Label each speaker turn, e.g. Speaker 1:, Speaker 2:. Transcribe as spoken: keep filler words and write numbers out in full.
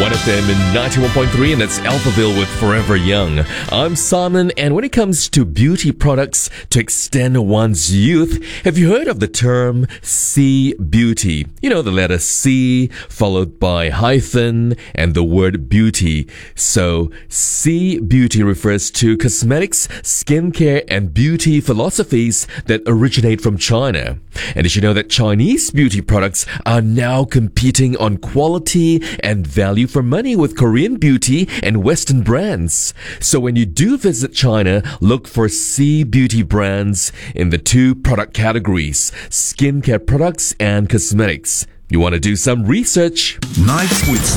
Speaker 1: one F M in ninety-one point three, and that's Alphaville with Forever Young. I'm Simon, and when it comes to beauty products to extend one's youth, have you heard of the term C Beauty? You know, the letter C followed by hyphen and the word beauty. So, C Beauty refers to cosmetics, skincare, and beauty philosophies that originate from China. And did you know that Chinese beauty products are now competing on quality and value for money with Korean beauty and Western brands? So when you do visit China, look for C Beauty brands in the two product categories, skincare products and cosmetics. You want to do some research?
Speaker 2: Nights with